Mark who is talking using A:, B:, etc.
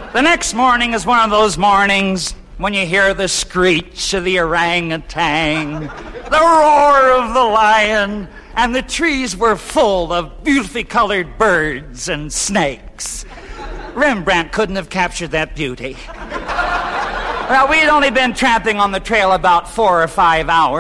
A: The next morning is one of those mornings when you hear the screech of the orangutan, the roar of the lion, and the trees were full of beautifully colored birds and snakes. Rembrandt couldn't have captured that beauty. Well, we had only been tramping on the trail about 4 or 5 hours.